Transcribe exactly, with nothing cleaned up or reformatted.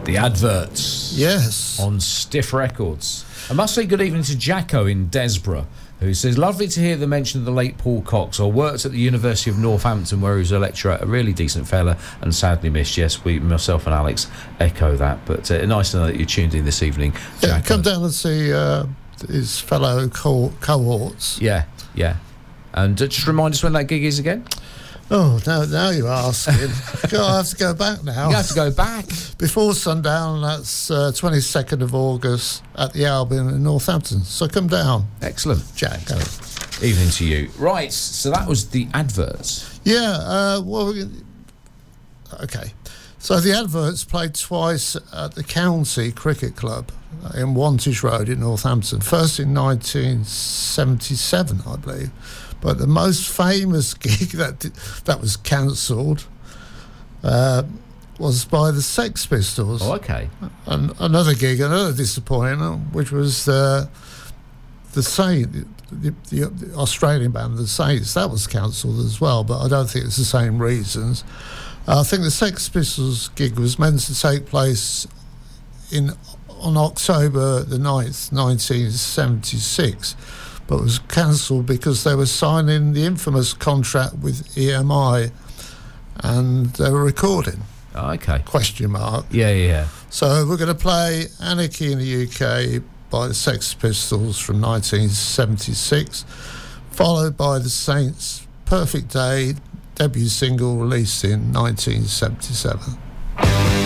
The adverts. Yes. On Stiff Records. I must say good evening to Jacko in Desborough, who says, lovely to hear the mention of the late Paul Cox. I worked at the University of Northampton where he was a lecturer, a really decent fella and sadly missed. Yes, we, myself and Alex echo that, but uh, nice to know that you tuned in this evening. Yeah, come down and see uh, his fellow co- cohorts. Yeah, yeah. And uh, just remind us when that gig is again. Oh, now, now you're asking. God, I have to go back now. You have to go back. Before sundown, that's uh, twenty-second of August at the Albion in Northampton. So come down. Excellent. Jack. Go. Evening to you. Right, so that was the adverts. Yeah, uh, well, okay. So the adverts played twice at the County Cricket Club in Wantage Road in Northampton. First in nineteen seventy-seven, I believe. But the most famous gig that that was cancelled uh, was by the Sex Pistols. Oh, okay. And another gig, another disappointment, which was uh, the Saint, the, the, the Australian band, the Saints. That was cancelled as well, but I don't think it's the same reasons. Uh, I think the Sex Pistols gig was meant to take place in on October the ninth, nineteen seventy-six. But was cancelled because they were signing the infamous contract with E M I and they were recording. Oh, okay. Question mark. Yeah, yeah, yeah. So we're going to play Anarchy in the U K by the Sex Pistols from nineteen seventy-six, followed by the Saints' Perfect Day debut single released in nineteen seventy-seven.